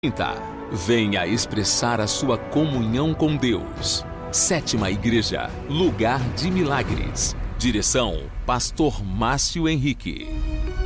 Venha expressar a sua comunhão com Deus. 7ª Igreja, Lugar de Milagres. Direção, Pastor Márcio Henrique.